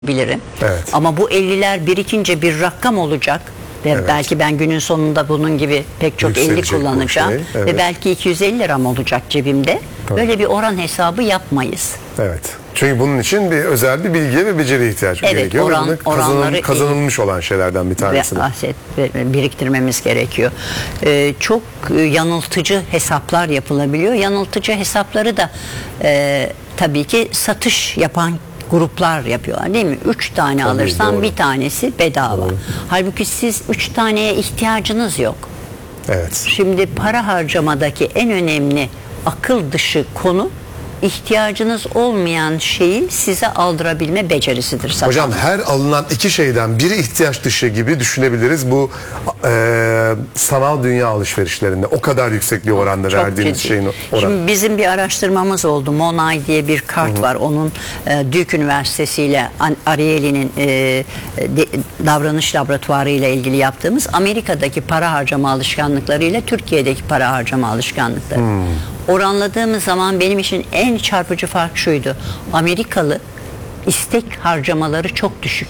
bilirim. Evet. Ama bu 50'ler birikince bir rakam olacak ve Evet. belki ben günün sonunda bunun gibi pek çok 50 Yükselecek bu kullanacağım şey, evet. ve belki 250 liram olacak cebimde. Tabii. Böyle bir oran hesabı yapmayız. Evet. Çünkü bunun için bir özel bir bilgiye ve beceriye ihtiyaç Evet, gerekiyor. oran- Ve bunun oranları kazanılmış olan şeylerden bir Ve tanesi. aset biriktirmemiz gerekiyor. Çok yanıltıcı hesaplar yapılabiliyor. Yanıltıcı hesapları da tabii ki satış yapan gruplar yapıyorlar, değil mi? 3 tane Tabii, alırsan doğru. bir tanesi bedava. Doğru. Halbuki siz 3 taneye ihtiyacınız yok. Evet. Şimdi para harcamadaki en önemli akıl dışı konu, ihtiyacınız olmayan şeyi size aldırabilme becerisidir satan. Hocam her alınan iki şeyden biri ihtiyaç dışı gibi düşünebiliriz. Bu sanal dünya alışverişlerinde o kadar yüksek bir oranda Çok verdiğiniz ciddi. şeyin oranı. Şimdi bizim bir araştırmamız oldu. Monay diye bir kart var. Onun Duke Üniversitesi ile Ariely'nin davranış laboratuvarı ile ilgili yaptığımız Amerika'daki para harcama alışkanlıkları ile Türkiye'deki para harcama alışkanlıkları. Oranladığımız zaman benim için en çarpıcı fark şuydu. Amerikalı istek harcamaları çok düşük.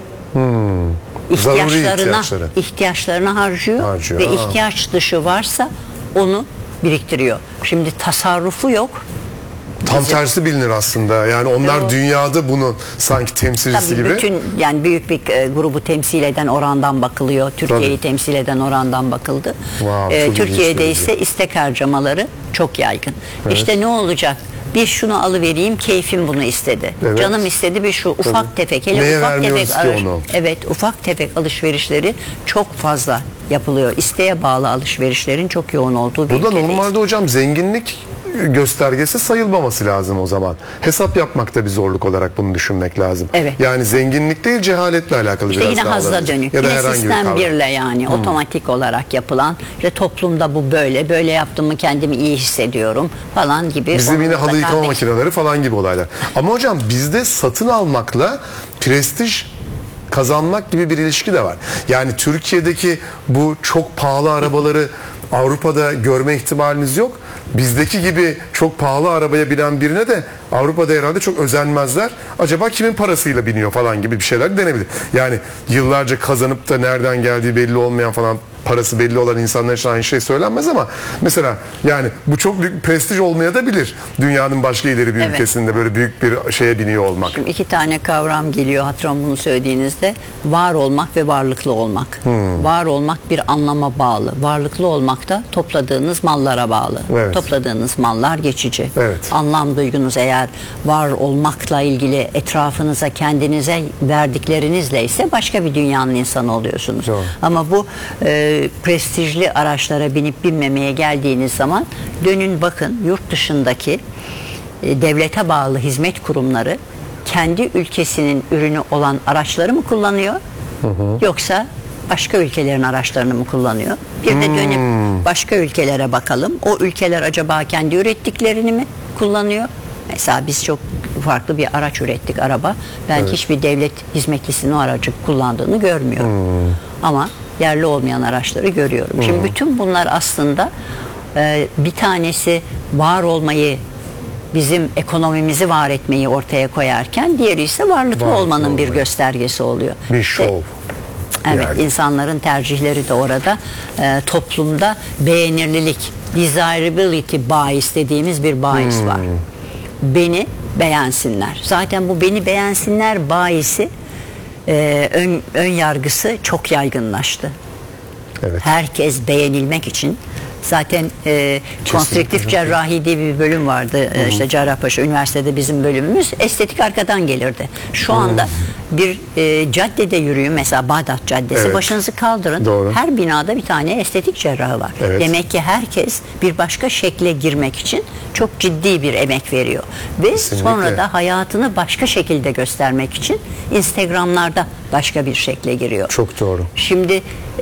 İhtiyaçlarına harcıyor. Ve ihtiyaç dışı varsa onu biriktiriyor. Şimdi tasarrufu yok. Tam tersi bilinir aslında. Yani onlar dünyada bunun sanki temsilcisi Tabii gibi. bütün, yani büyük bir grubu temsil eden orandan bakılıyor. Türkiye'yi temsil eden orandan bakıldı. Wow, çok Türkiye'de ilginç ise istek harcamaları çok yaygın. Evet. İşte ne olacak? Bir şunu alıvereyim, keyfim bunu istedi. Evet. Canım istedi, bir şu ufak tefek. Hele Neye ufak vermiyoruz tefek ki onu? Evet, ufak tefek alışverişleri çok fazla yapılıyor. İsteğe bağlı alışverişlerin çok yoğun olduğu bir Bu da ülkedeyiz. normalde hocam zenginlik göstergesi sayılmaması lazım o zaman. Hesap yapmakta bir zorluk olarak bunu düşünmek lazım. Evet. Yani zenginlik değil, cehaletle alakalı İşte biraz yine daha hazla olabilir. dönük. Ya da Yine herhangi bir sistem kavram. birle, yani otomatik olarak yapılan, işte toplumda bu böyle yaptım mı kendimi iyi hissediyorum falan gibi. Bizim yine Onun halı mutlaka yıkama makineleri falan gibi olaylar. Ama hocam bizde satın almakla prestij kazanmak gibi bir ilişki de var. Yani Türkiye'deki bu çok pahalı arabaları Avrupa'da görme ihtimaliniz yok. Bizdeki gibi çok pahalı arabaya binen birine de Avrupa'da herhalde çok özenmezler. Acaba kimin parasıyla biniyor falan gibi bir şeyler denebilir. Yani yıllarca kazanıp da nereden geldiği belli olmayan falan, parası belli olan insanlar için aynı şey söylenmez ama mesela yani bu çok büyük prestij olmaya da bilir. Dünyanın başka ileri bir Evet. ülkesinde böyle büyük bir şeye biniyor olmak. Şimdi 2 tane kavram geliyor hatırım bunu söylediğinizde. Var olmak ve varlıklı olmak. Var olmak bir anlama bağlı. Varlıklı olmak da topladığınız mallara bağlı. Evet. Topladığınız mallar geçici. Evet. Anlam duygunuz eğer var olmakla ilgili etrafınıza, kendinize verdiklerinizle ise başka bir dünyanın insanı oluyorsunuz. Doğru. Ama bu prestijli araçlara binip binmemeye geldiğiniz zaman dönün bakın, yurt dışındaki devlete bağlı hizmet kurumları kendi ülkesinin ürünü olan araçları mı kullanıyor? Yoksa başka ülkelerin araçlarını mı kullanıyor? Bir de dönüp başka ülkelere bakalım. O ülkeler acaba kendi ürettiklerini mi kullanıyor? Mesela biz çok farklı bir araç ürettik, araba. Ben hiçbir devlet hizmetlisinin o aracı kullandığını görmüyorum. Ama yerli olmayan araçları görüyorum. Şimdi bütün bunlar aslında bir tanesi var olmayı, bizim ekonomimizi var etmeyi ortaya koyarken, diğeri ise varlıklı olmanın bir göstergesi oluyor. Bir şov. Evet, Yani. insanların tercihleri de orada toplumda beğenirlilik, desirability bias dediğimiz bir bias var. Beni beğensinler. Zaten bu beni beğensinler bias'i, ön yargısı çok yaygınlaştı. Evet. Herkes beğenilmek için. Zaten konstrüktif cerrahi diye bir bölüm vardı. İşte Cerrahpaşa Üniversitede bizim bölümümüz. Estetik arkadan gelirdi. Şu anda bir caddede yürüyün, mesela Bağdat Caddesi. Evet. Başınızı kaldırın. Doğru. Her binada bir tane estetik cerrahı var. Evet. Demek ki herkes bir başka şekle girmek için çok ciddi bir emek veriyor. Ve Kesinlikle. sonra da hayatını başka şekilde göstermek için Instagram'larda başka bir şekle giriyor. Çok doğru. Şimdi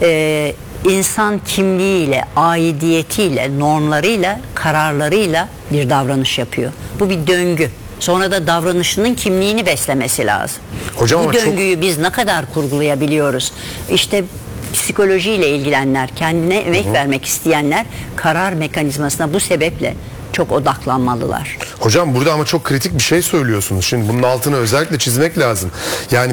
insan kimliğiyle, aidiyetiyle, normlarıyla, kararlarıyla bir davranış yapıyor. Bu bir döngü. Sonra da davranışının kimliğini beslemesi lazım. Hocam bu ama döngüyü biz ne kadar kurgulayabiliyoruz? İşte psikolojiyle ilgilenenler, kendine emek vermek isteyenler karar mekanizmasına bu sebeple çok odaklanmalılar. Hocam burada ama çok kritik bir şey söylüyorsunuz. Şimdi bunun altını özellikle çizmek lazım. Yani